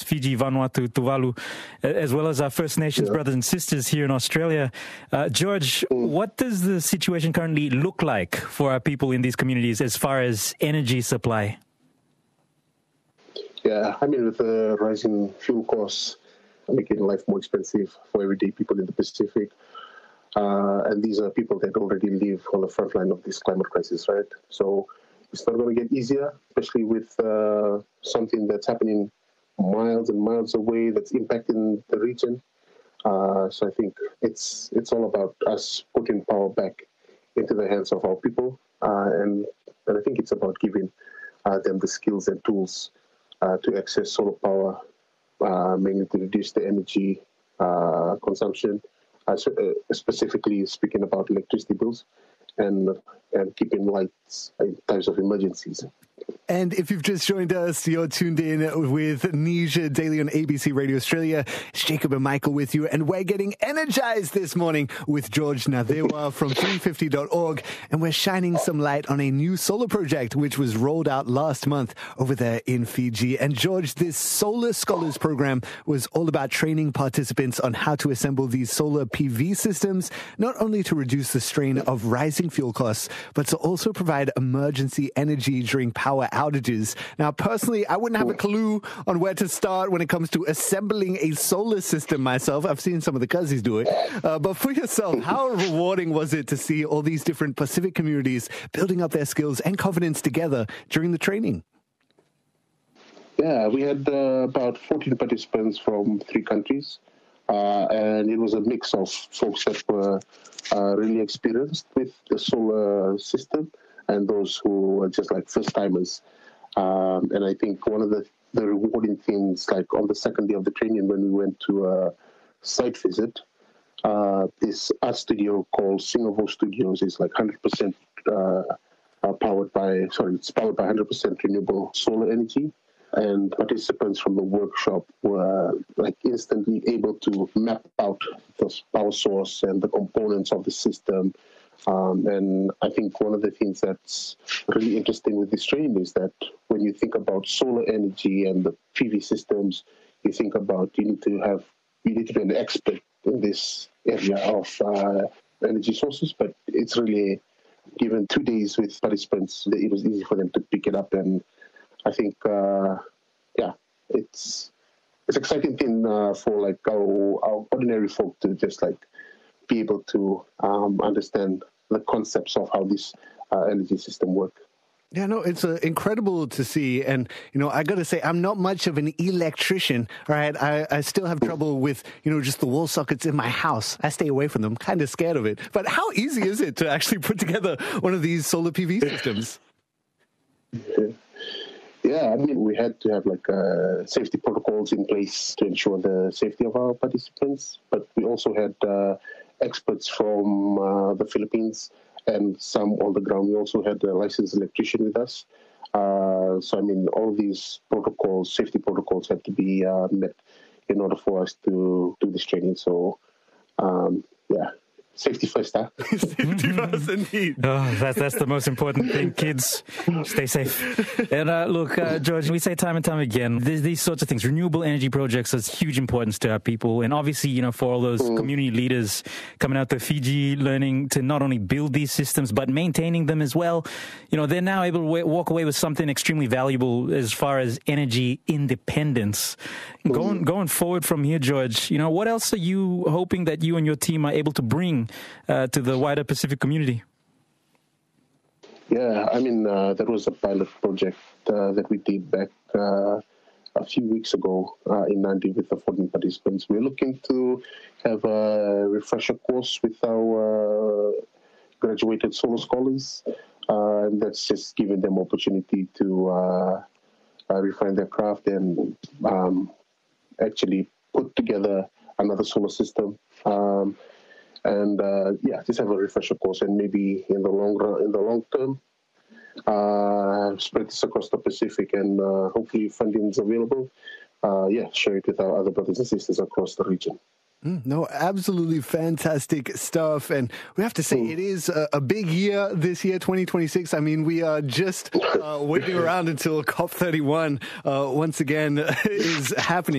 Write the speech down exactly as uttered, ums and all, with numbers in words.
Fiji, Vanuatu, Tuvalu, as well as our First Nations yeah. brothers and sisters here in Australia. Uh, George, mm. what does the situation currently look like for our people in these communities as far as energy supply? Yeah, I mean, with the rising fuel costs, making life more expensive for everyday people in the Pacific. Uh, and these are people that already live on the front line of this climate crisis, right? So it's not going to get easier, especially with uh, something that's happening miles and miles away that's impacting the region. Uh, so I think it's it's all about us putting power back into the hands of our people. Uh, and, and I think it's about giving uh, them the skills and tools uh, to access solar power, uh, mainly to reduce the energy uh, consumption. Uh, so, uh, specifically speaking about electricity bills and and keeping lights in times of emergencies. And if you've just joined us, you're tuned in with Nisha Daily on A B C Radio Australia. It's Jacob and Michael with you, and we're getting energized this morning with George Nadewa from three fifty dot org, and we're shining some light on a new solar project which was rolled out last month over there in Fiji. And George, this Solar Scholars program was all about training participants on how to assemble these solar P V systems, not only to reduce the strain of rising fuel costs, but to also provide emergency energy during power outages. Now, personally, I wouldn't have a clue on where to start when it comes to assembling a solar system myself. I've seen some of the cousins do it. Uh, but for yourself, how rewarding was it to see all these different Pacific communities building up their skills and confidence together during the training? Yeah, we had uh, about fourteen participants from three countries. Uh, and it was a mix of folks that were uh, really experienced with the solar system and those who were just like first-timers. Um, and I think one of the, the rewarding things, like on the second day of the training when we went to a site visit, uh, this art studio called Singapore Studios is like one hundred percent uh, uh, powered by, sorry, it's powered by one hundred percent renewable solar energy. And participants from the workshop were like instantly able to map out the power source and the components of the system. Um, and I think one of the things that's really interesting with this training is that when you think about solar energy and the P V systems, you think about you need to have you need to be an expert in this area of uh, energy sources. But it's really given two days with participants, it was easy for them to pick it up. And I think, uh, yeah, it's it's exciting thing uh, for like our, our ordinary folk to just like be able to um, understand the concepts of how this uh, energy system work. Yeah, no, it's uh, incredible to see. And, you know, I got to say, I'm not much of an electrician, right? I, I still have trouble with, you know, just the wall sockets in my house. I stay away from them, kind of scared of it. But how easy is it to actually put together one of these solar P V systems? Yeah, I mean, we had to have like uh, safety protocols in place to ensure the safety of our participants. But we also had uh, experts from uh, the Philippines and some on the ground. We also had a licensed electrician with us. Uh, so, I mean, all these protocols, safety protocols had to be uh, met in order for us to do this training. So, um, yeah. Safety first, huh? Safety first, indeed. Oh, that's, that's the most important thing, kids. Stay safe. And uh, look, uh, George, we say time and time again, these, these sorts of things, renewable energy projects has huge importance to our people. And obviously, you know, for all those mm. community leaders coming out to Fiji, learning to not only build these systems, but maintaining them as well, you know, they're now able to w- walk away with something extremely valuable as far as energy independence. Mm. Going, going forward from here, George, you know, what else are you hoping that you and your team are able to bring Uh, to the wider Pacific community? Yeah, I mean, uh, that was a pilot project uh, that we did back uh, a few weeks ago uh, in Nadi with the fourteen participants. We're looking to have a refresher course with our uh, graduated solar scholars, uh, and that's just giving them opportunity to uh, uh, refine their craft and um, actually put together another solar system. Um, And uh, yeah, just have a refresher course, and maybe in the long run, in the long term, uh, spread this across the Pacific, and uh, hopefully funding is available. Uh, yeah, share it with our other brothers and sisters across the region. Mm, no, absolutely fantastic stuff. And we have to say, mm. it is a, a big year this year, twenty twenty-six. I mean, we are just uh, waiting around until COP thirty-one uh, once again is happening.